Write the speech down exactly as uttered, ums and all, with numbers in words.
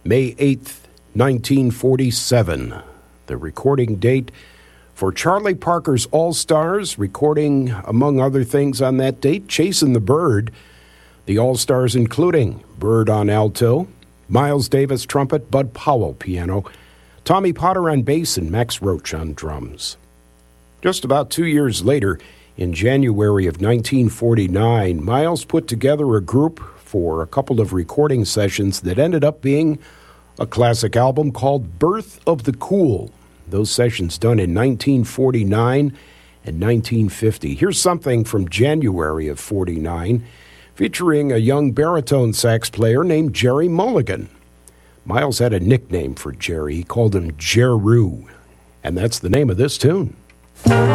May eighth, nineteen forty-seven. The recording date for Charlie Parker's All-Stars, recording, among other things on that date, Chasing the Bird. The All-Stars including Bird on alto, Miles Davis trumpet, Bud Powell piano, Tommy Potter on bass, and Max Roach on drums. Just about two years later, in January of nineteen forty-nine, Miles put together a group for a couple of recording sessions that ended up being a classic album called Birth of the Cool. Those sessions done in nineteen forty-nine and nineteen fifty. Here's something from January of forty-nine, featuring a young baritone sax player named Jerry Mulligan. Miles had a nickname for Jerry. He called him Jeru, and that's the name of this tune.